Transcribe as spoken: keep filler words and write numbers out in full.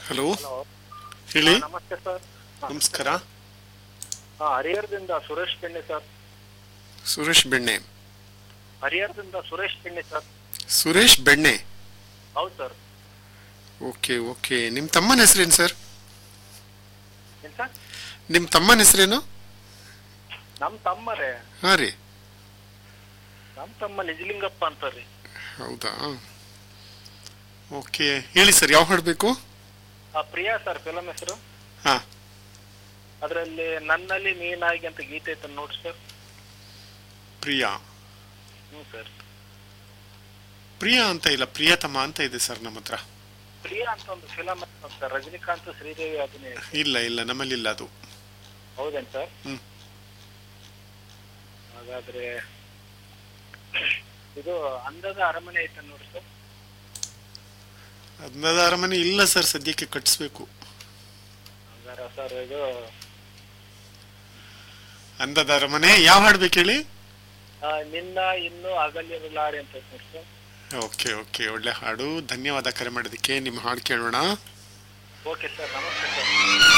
Hello, hello, ಹೇಳಿ. ನಮಸ್ತೆ sir. ನಮಸ್ಕಾರ. ಹಾ, ಹರಿಹರದಿಂದ ಸುರೇಶ್ ಬೆಣ್ಣೆ ಸರ್. ಸುರೇಶ್ ಬೆಣ್ಣೆ. ಹರಿಹರದಿಂದ ಸುರೇಶ್ ಬೆಣ್ಣೆ ಸರ್. ಸುರೇಶ್ ಬೆಣ್ಣೆ. ಹೌದು ಸರ್. Okay okay. ನಿಮ್ಮ ತಮ್ಮನ ಹೆಸರೇನು ಸರ್? ಏನ್ ಸರ್? ನಿಮ್ಮ ತಮ್ಮನ ಹೆಸರೇನು? ನಮ್ ತಮ್ಮರೇ ಹಾಂ ರೀ. ನಮ್ ತಮ್ಮ ನಿಜಲಿಂಗಪ್ಪ ಅಂತಾರ್ರಿ. ಹೌದಾ, ಓಕೆ. ಹೇಳಿ ಸರ್, ಯಾವ ಹಾಡು ಬೇಕು? ಆ ಪ್ರಿಯಾ ಸರ್ ಫಿಲಂ ಹೆಸರು. ಹಾಂ, ಅದರಲ್ಲಿ ನನ್ನಲ್ಲಿ ನೀನಾಗಿ ಅಂತ ಗೀತೆ ಐತೆ ನೋಡಿ ಸರ್. ಪ್ರಿಯಾ. ಹ್ಞೂ ಸರ್. ಪ್ರಿಯಾ ಅಂತ ಇಲ್ಲ, ಪ್ರಿಯತಮ ಅಂತ ಇದೆ ಸರ್ ನಮ್ಮ ಹತ್ರ. ಪ್ರಿಯಾ ಅಂತ ಒಂದು ಫಿಲಂ ಸರ್, ರಜನಿಕಾಂತ್ ಶ್ರೀದೇವಿ ಅಭಿನಯ. ಇಲ್ಲ ಇಲ್ಲ, ನಮ್ಮಲ್ಲಿಲ್ಲ ಅದು. ಹೌದೇನ್ ಸರ್? ಹ್ಞೂ. ಹಾಗಾದ್ರೆ ಇದು ಅಂದದ ಅರಮನೆ ಐತೆ ನೋಡಿ ಸರ್. ಅದನ್ನದ ಅರಮನೆ ಇಲ್ಲ ಸರ್, ಸದ್ಯಕ್ಕೆ ಕಟ್ಟಿಸ್ಬೇಕು. ಹಂಗಾರ ಸರ್ ಇದು ಅಂದದ ಅರಮನೆ ಯಾವ ಹಾಡು ಬೇಕು ಹೇಳಿ? ಆ, ನಿನ್ನ ಇನ್ನೂ ಅಗಲಿರಲಾರೆ ಅಂತ ಐತೆ ನೋಡಿ ಸರ್. ಓಕೆ ಓಕೆ, ಒಳ್ಳೆ ಹಾಡು. ಧನ್ಯವಾದ ಕರೆ ಮಾಡೋದಕ್ಕೆ. ನಿಮ್ಮ ಹಾಡು ಕೇಳೋಣ. ಓಕೆ ಸರ್, ನಮಸ್ತೆ ಸರ್.